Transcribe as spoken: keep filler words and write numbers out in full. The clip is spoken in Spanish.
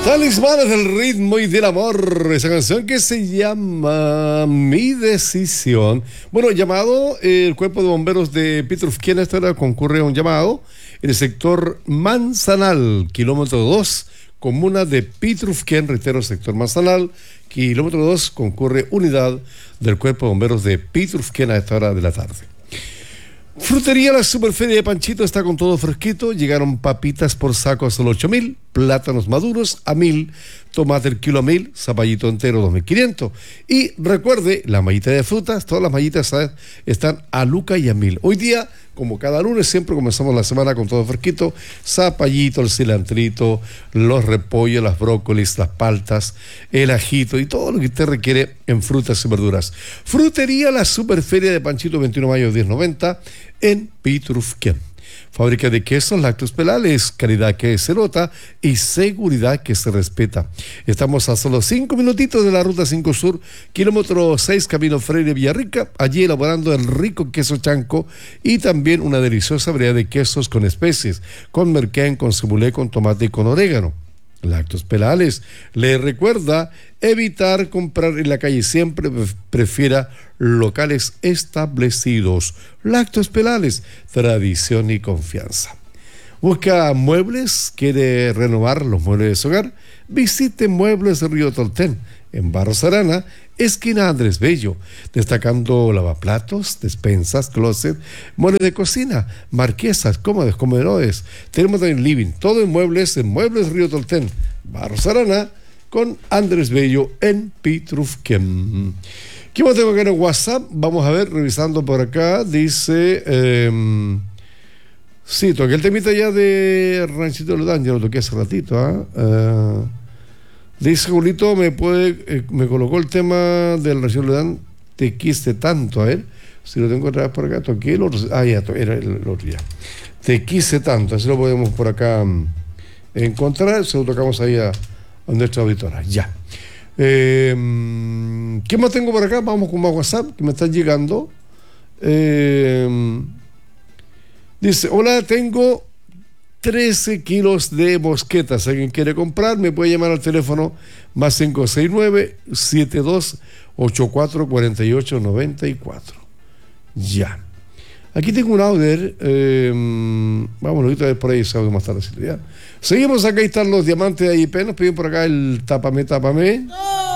Talismanes del ritmo y del amor, esa canción que se llama Mi Decisión. Bueno, llamado, eh, el Cuerpo de Bomberos de Pitrufquén a esta hora concurre a un llamado en el sector Manzanal, kilómetro dos, comuna de Pitrufquén, reitero, sector Manzanal, kilómetro dos, concurre unidad del Cuerpo de Bomberos de Pitrufquén a esta hora de la tarde. Frutería La Superferia de Panchito está con todo fresquito. Llegaron papitas por saco a solo ocho mil, plátanos maduros a mil, tomate el kilo a mil, zapallito entero dos mil quinientos. Y recuerde, la mallita de frutas, todas las mallitas, ¿sabes?, están a luca y a mil. Hoy día, como cada lunes, siempre comenzamos la semana con todo fresquito. Zapallito, el cilantrito, los repollos, las brócolis, las paltas, el ajito y todo lo que usted requiere en frutas y verduras. Frutería La Superferia de Panchito, veintiuno de mayo diez noventa, en Pitrufquén. Fábrica de quesos Lácteos Pelales, calidad que se nota y seguridad que se respeta. Estamos a solo cinco minutitos de la Ruta cinco Sur, kilómetro seis, Camino Freire Villarrica, allí elaborando el rico queso chanco y también una deliciosa variedad de quesos con especies, con merquén, con cebulé, con tomate y con orégano. Lácteos Pelales le recuerda evitar comprar en la calle, siempre prefiera locales establecidos. Lácteos Pelales, tradición y confianza. Busca muebles, quiere renovar los muebles de su hogar, visite Muebles de Río Tolten, en Barros Arana, esquina Andrés Bello, destacando lavaplatos, despensas, closet, muebles de cocina, marquesas, cómodos, comedores. Tenemos también living, todo en muebles, en Muebles Río Tolten, Barros Arana, con Andrés Bello en Pitrufquén. ¿Qué más tengo acá en WhatsApp? Vamos a ver, revisando por acá, dice... Eh, sí, toqué el temita ya de Ranchito Lodán, ya lo toqué hace ratito, ¿ah? ¿eh? Dice Julito, me puede, eh, me colocó el tema del Ranchito Lodán, te quise tanto, a ver, si lo tengo otra vez por acá, toqué el otro, ah, ya, to, era el, el otro ya. Te quise tanto, así lo podemos por acá um, encontrar, se lo tocamos ahí a, a nuestra auditora, ya. Eh, ¿Qué más tengo por acá? Vamos con más WhatsApp que me están llegando. Eh, dice, hola, tengo trece kilos de mosquetas. Si alguien quiere comprar, me puede llamar al teléfono más cinco seis nueve, siete dos ocho cuatro, cuatro ocho nueve cuatro. Ya. Aquí tengo un audio. Eh, vamos ahorita a ver por ahí ese audio más tarde. ¿Ya? Seguimos acá, ahí están los diamantes de I P. Nos piden por acá el tápame, tápame. ¡No!